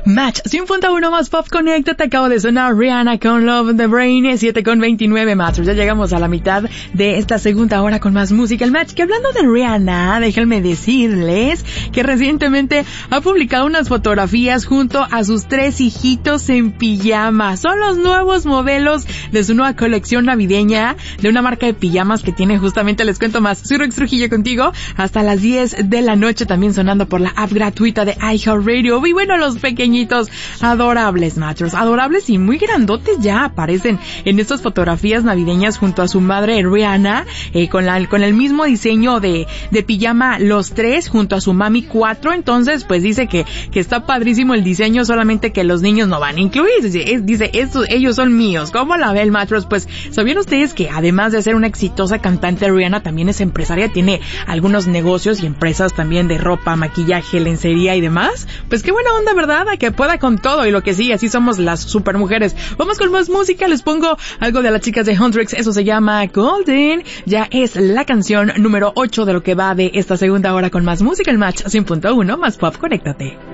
Match 100.1 más pop, conéctate. Acabo de sonar Rihanna con Love in the Brain, 7:29 Masters. Ya llegamos a la mitad de esta segunda hora con más música. El Match, que hablando de Rihanna, déjenme decirles que recientemente ha publicado unas fotografías junto a sus 3 hijitos en pijama. Son los nuevos modelos de su nueva colección navideña de una marca de pijamas que tiene justamente, les cuento más. Soy Rex Trujillo contigo hasta las 10 de la noche, también sonando por la app gratuita de iHeartRadio. Y bueno, los pequeñitos adorables, Matchers, adorables y muy grandotes ya aparecen en estas fotografías navideñas junto a su madre Rihanna, con el mismo diseño de pijama los 3 junto a su mami 4. Entonces pues dice que está padrísimo el diseño, solamente que los niños no van a incluir. Dice ellos son míos. ¿Cómo la ve el Matchers? Pues ¿sabían ustedes que además de ser una exitosa cantante, Rihanna también es empresaria? Tiene algunos negocios y empresas también de ropa, maquillaje, lencería y demás. Pues qué buena onda, ¿verdad? A que pueda con todo, y lo que sí, así somos las supermujeres. Vamos con más música, les pongo algo de las chicas de Huntrix, eso se llama Golden. Ya es la canción número 8 de lo que va de esta segunda hora con más música. El Match 100.1 más pop, conéctate.